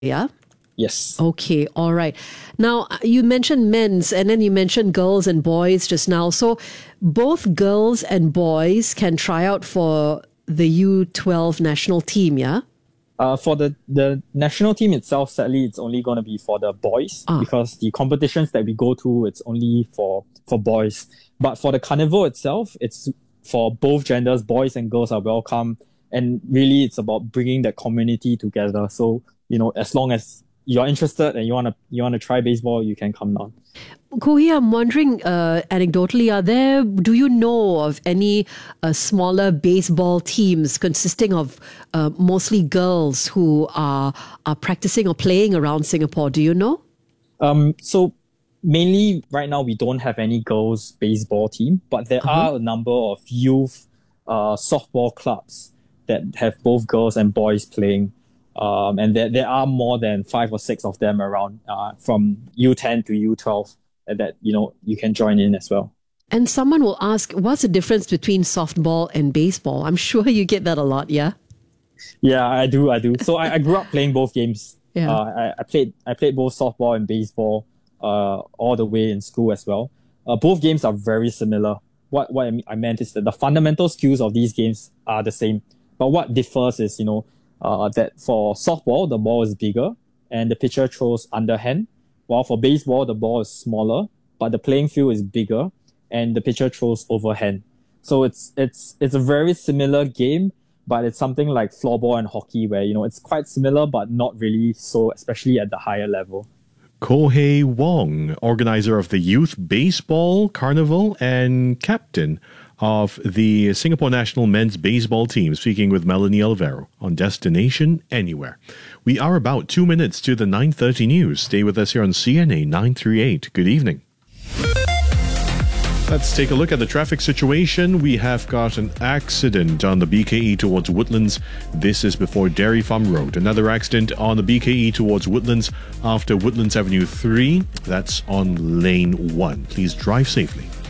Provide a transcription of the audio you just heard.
Yeah? Yes. Okay, all right. Now, you mentioned men's and then you mentioned girls and boys just now. So both girls and boys can try out for the U12 national team, yeah? For the national team itself, sadly, it's only going to be for the boys because the competitions that we go to, it's only for boys. But for the carnival itself, it's for both genders, boys and girls are welcome. And really, it's about bringing that community together. So, as long as you're interested and you want to try baseball, you can come down. Kohi, I'm wondering, anecdotally, do you know of any smaller baseball teams consisting of mostly girls who are practicing or playing around Singapore? Do you know? So mainly right now we don't have any girls baseball team, but there are a number of youth softball clubs that have both girls and boys playing. And there are more than 5 or 6 of them around from U10 to U12 that you can join in as well. And someone will ask, what's the difference between softball and baseball? I'm sure you get that a lot, yeah? Yeah, I do. So I grew up playing both games. Yeah. I played both softball and baseball all the way in school as well. Both games are very similar. What I meant is that the fundamental skills of these games are the same. But what differs is, that for softball, the ball is bigger and the pitcher throws underhand, while for baseball, the ball is smaller, but the playing field is bigger and the pitcher throws overhand. So it's a very similar game, but it's something like floorball and hockey where, it's quite similar, but not really so, especially at the higher level. Kohei Wong, organizer of the Youth Baseball Carnival and captain of the Singapore National Men's Baseball Team, speaking with Melanie Alvaro on Destination Anywhere. We are about 2 minutes to the 9:30 news. Stay with us here on CNA 938. Good evening. Let's take a look at the traffic situation. We have got an accident on the BKE towards Woodlands. This is before Dairy Farm Road. Another accident on the BKE towards Woodlands after Woodlands Avenue 3. That's on lane 1. Please drive safely.